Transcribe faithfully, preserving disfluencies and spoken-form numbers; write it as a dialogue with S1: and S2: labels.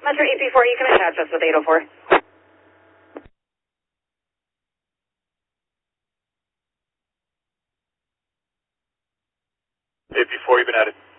S1: Metro eight three four, you can attach us with eight oh four.
S2: eight three four, you've been added.